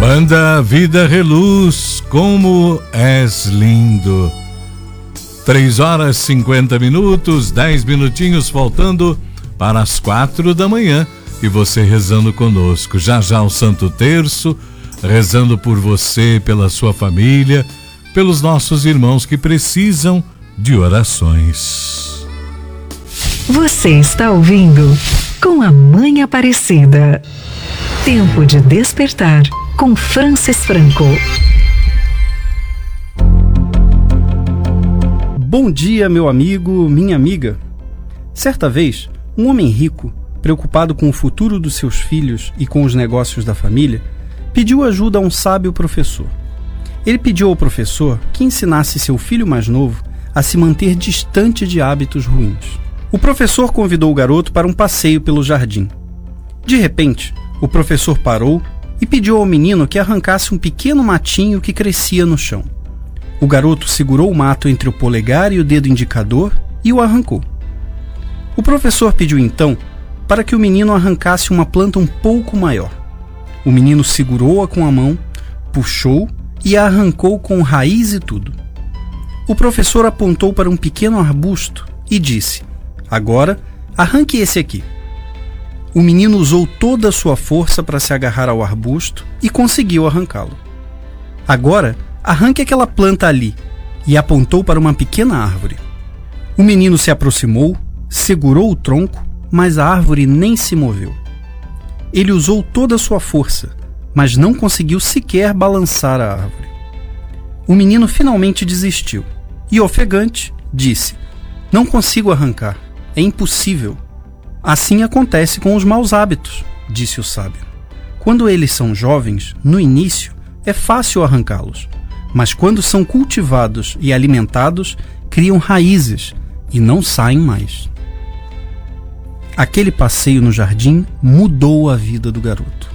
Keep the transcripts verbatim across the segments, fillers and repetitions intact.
Banda Vida Reluz, como és lindo. Três horas e cinquenta minutos, dez minutinhos faltando para as quatro da manhã. E você rezando conosco. Já já o Santo Terço, rezando por você, pela sua família, pelos nossos irmãos que precisam de orações. Você está ouvindo Com a Mãe Aparecida. Tempo de despertar com Francis Franco. Bom dia, meu amigo, minha amiga. Certa vez, um homem rico, preocupado com o futuro dos seus filhos e com os negócios da família, pediu ajuda a um sábio professor. Ele pediu ao professor que ensinasse seu filho mais novo a se manter distante de hábitos ruins. O professor convidou o garoto para um passeio pelo jardim. De repente, o professor parou e pediu ao menino que arrancasse um pequeno matinho que crescia no chão. O garoto segurou o mato entre o polegar e o dedo indicador e o arrancou. O professor pediu então para que o menino arrancasse uma planta um pouco maior. O menino segurou-a com a mão, puxou e a arrancou com raiz e tudo. O professor apontou para um pequeno arbusto e disse: "Agora, arranque esse aqui." O menino usou toda a sua força para se agarrar ao arbusto e conseguiu arrancá-lo. "Agora, arranque aquela planta ali," e apontou para uma pequena árvore. O menino se aproximou, segurou o tronco, mas a árvore nem se moveu. Ele usou toda a sua força, mas não conseguiu sequer balançar a árvore. O menino finalmente desistiu e, ofegante, disse: "Não consigo arrancar, é impossível." "Assim acontece com os maus hábitos," disse o sábio. "Quando eles são jovens, no início, é fácil arrancá-los, mas quando são cultivados e alimentados, criam raízes e não saem mais." Aquele passeio no jardim mudou a vida do garoto.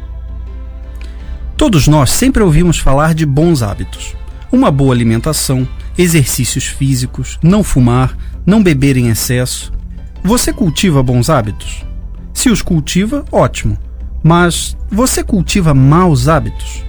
Todos nós sempre ouvimos falar de bons hábitos. Uma boa alimentação, exercícios físicos, não fumar, não beber em excesso. Você cultiva bons hábitos? Se os cultiva, ótimo. Mas você cultiva maus hábitos?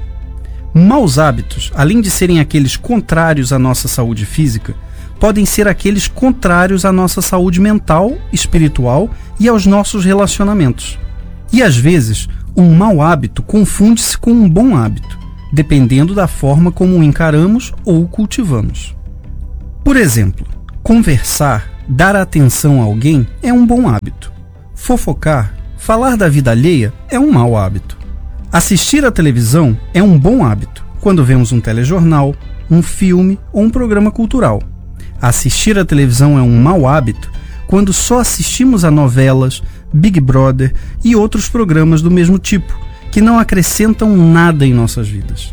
Maus hábitos, além de serem aqueles contrários à nossa saúde física, podem ser aqueles contrários à nossa saúde mental, espiritual e aos nossos relacionamentos. E às vezes, um mau hábito confunde-se com um bom hábito, dependendo da forma como o encaramos ou o cultivamos. Por exemplo, conversar, dar atenção a alguém é um bom hábito. Fofocar, falar da vida alheia é um mau hábito. Assistir à televisão é um bom hábito, quando vemos um telejornal, um filme ou um programa cultural. Assistir à televisão é um mau hábito quando só assistimos a novelas, Big Brother e outros programas do mesmo tipo, que não acrescentam nada em nossas vidas.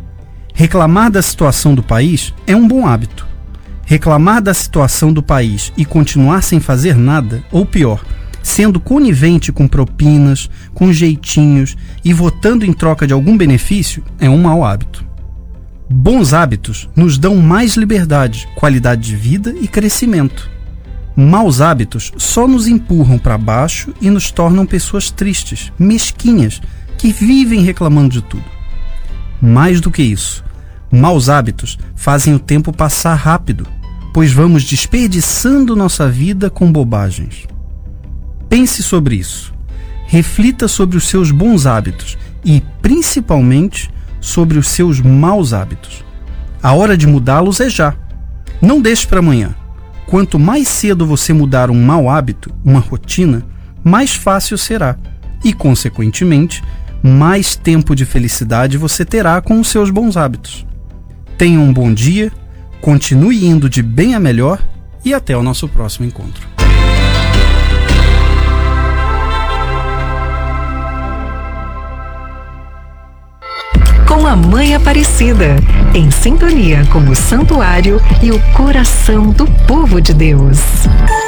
Reclamar da situação do país é um bom hábito. Reclamar da situação do país e continuar sem fazer nada, ou pior, sendo conivente com propinas, com jeitinhos e votando em troca de algum benefício, é um mau hábito. Bons hábitos nos dão mais liberdade, qualidade de vida e crescimento. Maus hábitos só nos empurram para baixo e nos tornam pessoas tristes, mesquinhas, que vivem reclamando de tudo. Mais do que isso, maus hábitos fazem o tempo passar rápido, pois vamos desperdiçando nossa vida com bobagens. Pense sobre isso. Reflita sobre os seus bons hábitos e, principalmente, sobre os seus maus hábitos. A hora de mudá-los é já. Não deixe para amanhã. Quanto mais cedo você mudar um mau hábito, uma rotina, mais fácil será e, consequentemente, mais tempo de felicidade você terá com os seus bons hábitos. Tenha um bom dia, continue indo de bem a melhor e até o nosso próximo encontro. Com a Mãe Aparecida, em sintonia com o santuário e o coração do povo de Deus.